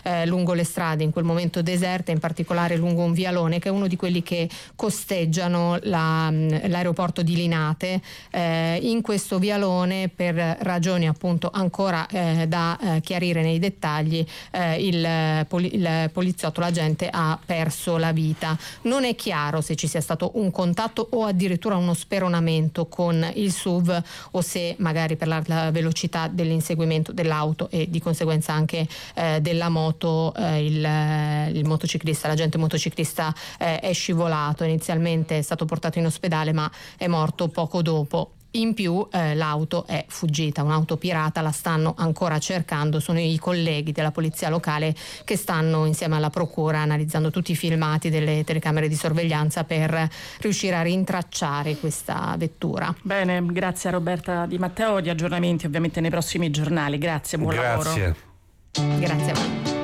lungo le strade, in quel momento deserte, in particolare lungo un vialone che è uno di quelli che costeggiano l'aeroporto di Linate. In questo vialone, per ragioni appunto ancora da chiarire nei dettagli, il poliziotto, l'agente, ha perso la vita. Non è chiaro se ci sia stato un contatto o addirittura uno speronamento con il SUV, o se magari per la velocità dell'inseguimento dell'auto e di conseguenza anche della moto, il motociclista, l'agente motociclista è scivolato. Inizialmente è stato portato in ospedale ma è morto poco dopo. In più l'auto è fuggita, un'auto pirata, la stanno ancora cercando. Sono i colleghi della polizia locale che stanno insieme alla procura analizzando tutti i filmati delle telecamere di sorveglianza per riuscire a rintracciare questa vettura. Bene, grazie a Roberta Di Matteo. Gli aggiornamenti ovviamente nei prossimi giornali. Grazie, buon lavoro. Grazie a voi.